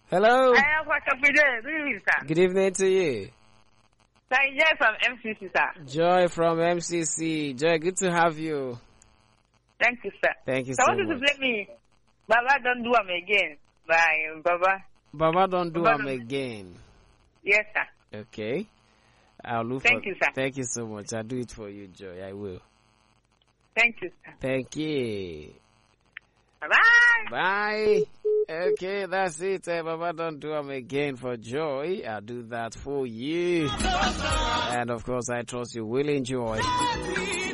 Hello. Good evening, sir. Good evening to you. Sir, Joy from MCC, sir. Joy from MCC. Joy, good to have you. Thank you, sir. Thank you so so much. I much. wanted to play me Baba Don't Do Am Again by Baba. Baba Don't Do Am Again. Yes, sir. Okay. I'll look Thank you, sir. Thank you so much. I'll do it for you, Joy. I will. Thank you, sir. Thank you. Bye-bye. Bye. Okay, that's it. Baba Don't Do Am Again for Joy. I'll do that for you. And of course, I trust you will enjoy.